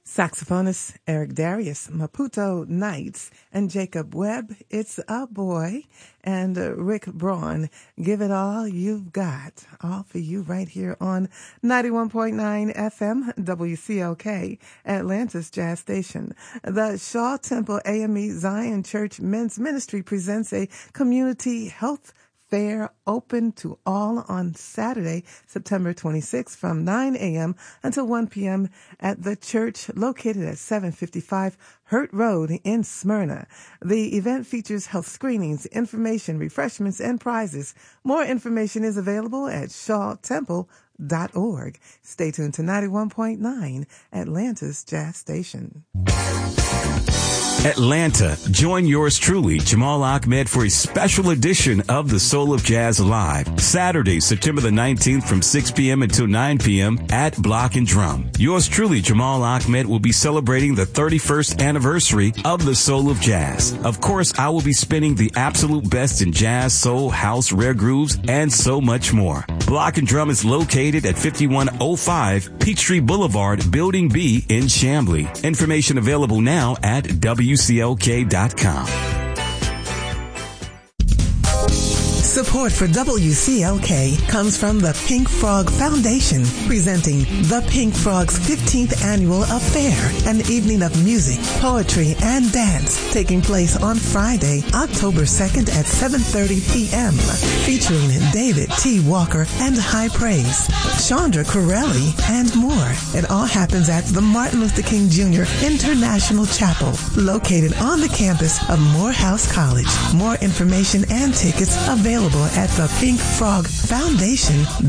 Saxophonist Eric Darius, Maputo Knights, and Jacob Webb, It's a Boy, and Rick Braun, Give It All You've Got. All for you right here on 91.9 FM, WCLK, Atlanta's Jazz Station. The Shaw Temple AME Zion Church Men's Ministry presents a community health fair open to all on Saturday, September 26th from 9 a.m. until 1 p.m. at the church located at 755 Hurt Road in Smyrna. The event features health screenings, information, refreshments, and prizes. More information is available at shawtemple.org. Stay tuned to 91.9, Atlanta's Jazz Station. Atlanta, join yours truly, Jamal Ahmed, for a special edition of the Soul of Jazz Live, Saturday, September the 19th from 6 p.m. until 9 p.m. at Block and Drum. Yours truly, Jamal Ahmed, will be celebrating the 31st anniversary of the Soul of Jazz. Of course, I will be spinning the absolute best in jazz, soul, house, rare grooves, and so much more. Block and Drum is located at 5105 Peachtree Boulevard, Building B in Chamblee. Information available now at WCLK.com. Support for WCLK comes from the Pink Frog Foundation, presenting the Pink Frog's 15th Annual Affair, an evening of music, poetry, and dance taking place on Friday, October 2nd at 7:30 p.m., featuring David T. Walker and High Praise, Chandra Corelli, and more. It all happens at the Martin Luther King Jr. International Chapel, located on the campus of Morehouse College. More information and tickets available at the Pink Frog Foundation.